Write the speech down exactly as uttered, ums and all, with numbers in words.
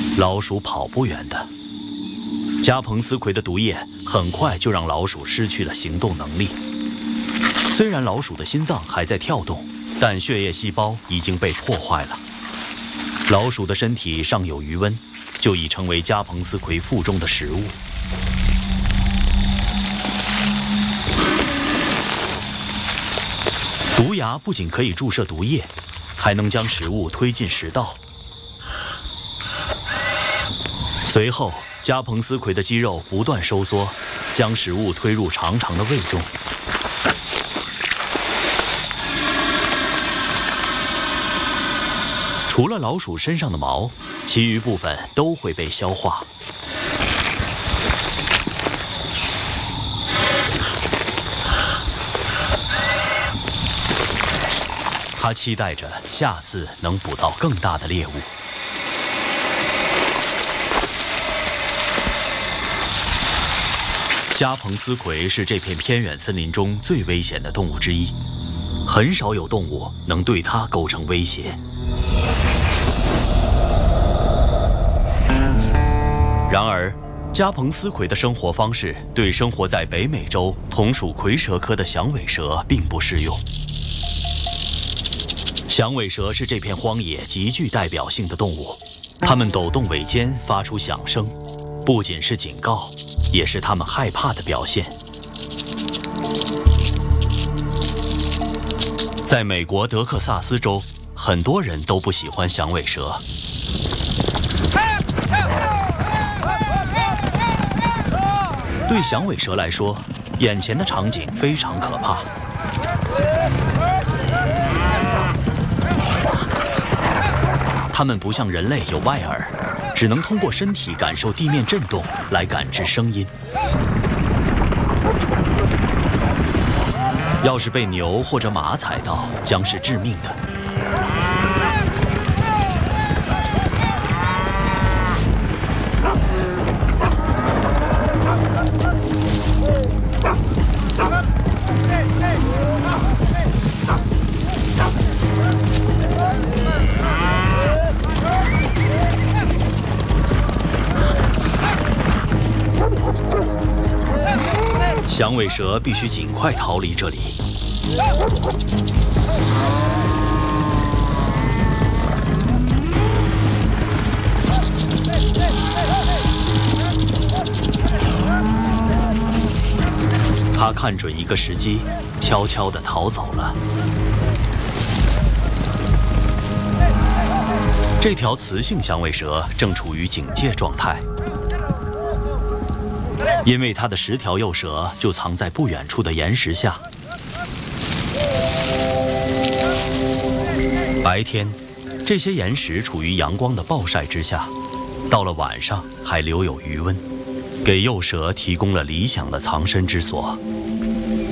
老鼠跑不远的。加蓬斯奎的毒液很快就让老鼠失去了行动能力。虽然老鼠的心脏还在跳动，但血液细胞已经被破坏了。老鼠的身体尚有余温，就已成为加蓬斯奎腹中的食物。毒牙不仅可以注射毒液，还能将食物推进食道。随后，加蓬斯奎的肌肉不断收缩，将食物推入长长的胃中。除了老鼠身上的毛，其余部分都会被消化。他期待着下次能捕到更大的猎物。加蓬斯奎是这片偏远森林中最危险的动物之一，很少有动物能对它构成威胁。然而，加蓬斯奎的生活方式对生活在北美洲同属蝰蛇科的响尾蛇并不适用。响尾蛇是这片荒野极具代表性的动物，它们抖动尾尖发出响声，不仅是警告，也是它们害怕的表现。在美国德克萨斯州，很多人都不喜欢响尾蛇。对响尾蛇来说，眼前的场景非常可怕。它们不像人类有外耳，只能通过身体感受地面震动来感知声音。要是被牛或者马踩到，将是致命的。响尾蛇必须尽快逃离这里。他看准一个时机，悄悄地逃走了。这条雌性响尾蛇正处于警戒状态。因为它的十条幼蛇就藏在不远处的岩石下。白天，这些岩石处于阳光的暴晒之下，到了晚上还留有余温，给幼蛇提供了理想的藏身之所。